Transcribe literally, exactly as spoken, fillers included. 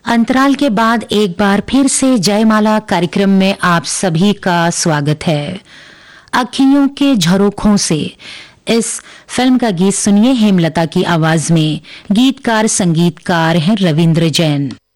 अंतराल के बाद एक बार फिर से जयमाला कार्यक्रम में आप सभी का स्वागत है। अखियों के झरोखों से इस फिल्म का गीत सुनिए हेमलता की आवाज में। गीतकार संगीतकार हैं रविंद्र जैन।